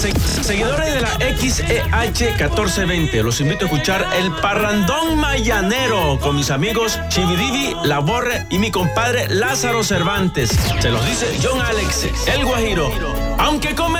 Seguidores de la XEH 1420, los invito a escuchar el Parrandón Mayanero con mis amigos Chividivi, La Borre y mi compadre Lázaro Cervantes. Se los dice John Alex, el Guajiro. Aunque come